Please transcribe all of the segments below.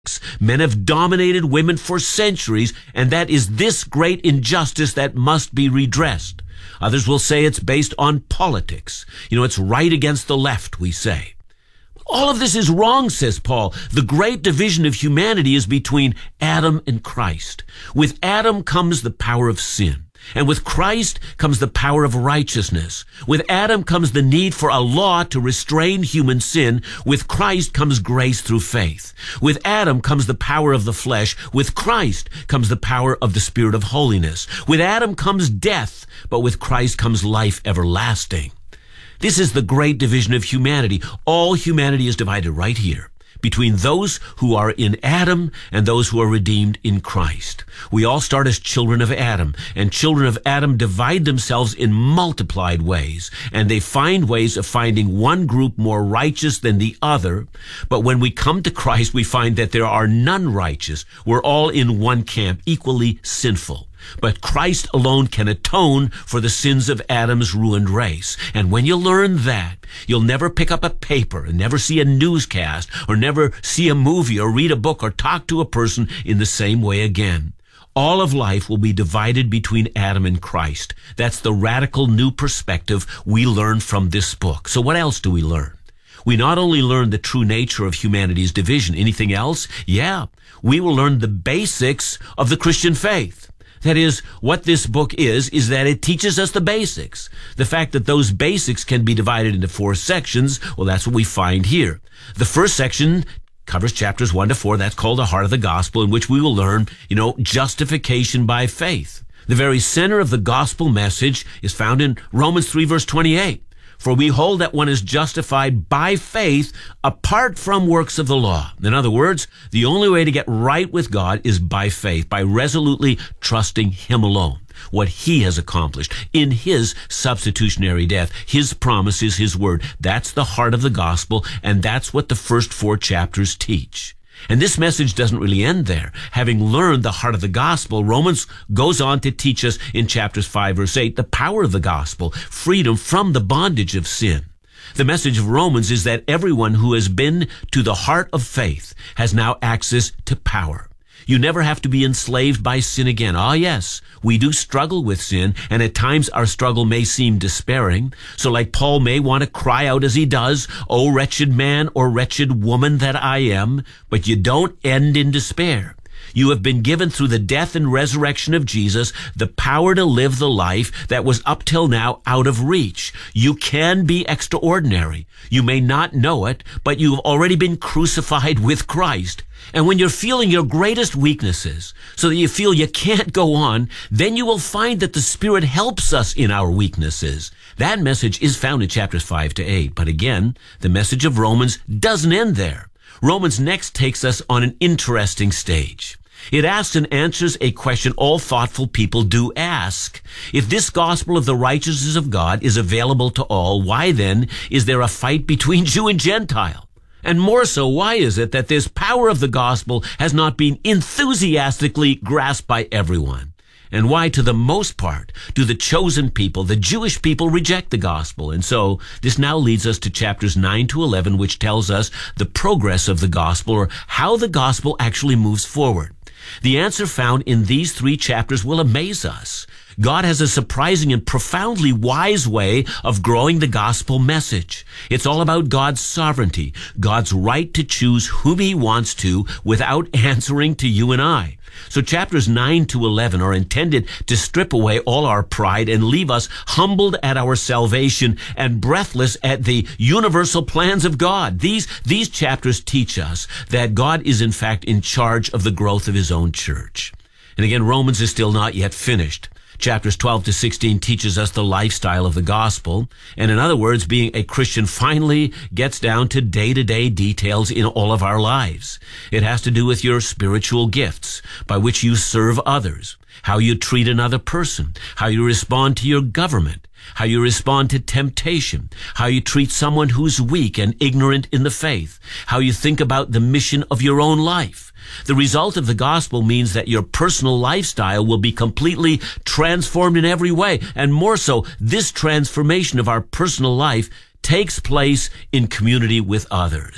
Men have dominated women for centuries, and that is this great injustice that must be redressed. Others will say it's based on politics. It's right against the left, we say. All of this is wrong, says Paul. The great division of humanity is between Adam and Christ. With Adam comes the power of sin. And with Christ comes the power of righteousness. With Adam comes the need for a law to restrain human sin. With Christ comes grace through faith. With Adam comes the power of the flesh. With Christ comes the power of the Spirit of holiness. With Adam comes death, but with Christ comes life everlasting. This is the great division of humanity. All humanity is divided right here, between those who are in Adam and those who are redeemed in Christ. We all start as children of Adam, and children of Adam divide themselves in multiplied ways, and they find ways of finding one group more righteous than the other. But when we come to Christ, we find that there are none righteous. We're all in one camp, equally sinful. But Christ alone can atone for the sins of Adam's ruined race. And when you learn that, you'll never pick up a paper and never see a newscast or never see a movie or read a book or talk to a person in the same way again. All of life will be divided between Adam and Christ. That's the radical new perspective we learn from this book. So what else do we learn? We not only learn the true nature of humanity's division. Anything else? Yeah. We will learn the basics of the Christian faith. That is, what this book is that it teaches us the basics. The fact that those basics can be divided into 4 sections, well, that's what we find here. The first section covers chapters 1 to 4. That's called the heart of the gospel, in which we will learn, justification by faith. The very center of the gospel message is found in Romans 3, verse 28. For we hold that one is justified by faith apart from works of the law. In other words, the only way to get right with God is by faith, by resolutely trusting Him alone, what He has accomplished in His substitutionary death. His promise is His word. That's the heart of the gospel, and that's what the first 4 chapters teach. And this message doesn't really end there. Having learned the heart of the gospel, Romans goes on to teach us in chapters 5, verse 8, the power of the gospel, freedom from the bondage of sin. The message of Romans is that everyone who has been to the heart of faith has now access to power. You never have to be enslaved by sin again. Ah, yes, we do struggle with sin, and at times our struggle may seem despairing. So like Paul may want to cry out as he does, "O wretched man or wretched woman that I am," but you don't end in despair. You have been given through the death and resurrection of Jesus the power to live the life that was up till now out of reach. You can be extraordinary. You may not know it, but you've already been crucified with Christ. And when you're feeling your greatest weaknesses, so that you feel you can't go on, then you will find that the Spirit helps us in our weaknesses. That message is found in chapters 5 to 8. But again, the message of Romans doesn't end there. Romans next takes us on an interesting stage. It asks and answers a question all thoughtful people do ask. If this gospel of the righteousness of God is available to all, why then is there a fight between Jew and Gentile? And more so, why is it that this power of the gospel has not been enthusiastically grasped by everyone? And why, to the most part, do the chosen people, the Jewish people, reject the gospel? And so, this now leads us to chapters 9 to 11, which tells us the progress of the gospel, or how the gospel actually moves forward. The answer found in these 3 chapters will amaze us. God has a surprising and profoundly wise way of growing the gospel message. It's all about God's sovereignty, God's right to choose whom He wants to without answering to you and I. So chapters 9 to 11 are intended to strip away all our pride and leave us humbled at our salvation and breathless at the universal plans of God. These chapters teach us that God is in fact in charge of the growth of His own church. And again, Romans is still not yet finished. Chapters 12 to 16 teaches us the lifestyle of the gospel. And in other words, being a Christian finally gets down to day-to-day details in all of our lives. It has to do with your spiritual gifts, by which you serve others, how you treat another person, how you respond to your government, how you respond to temptation, how you treat someone who's weak and ignorant in the faith, how you think about the mission of your own life. The result of the gospel means that your personal lifestyle will be completely transformed in every way. And more so, this transformation of our personal life takes place in community with others.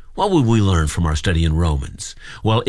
What would we learn from our study in Romans? Well,